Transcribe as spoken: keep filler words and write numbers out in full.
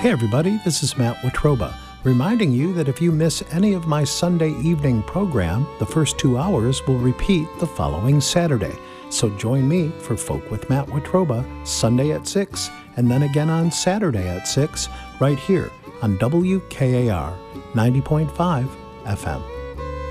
Hey everybody, this is Matt Watroba, reminding you that if you miss any of my Sunday evening program, the first two hours will repeat the following Saturday. So join me for Folk with Matt Watroba Sunday at six, and then again on Saturday at six, right here on W K A R ninety point five F M.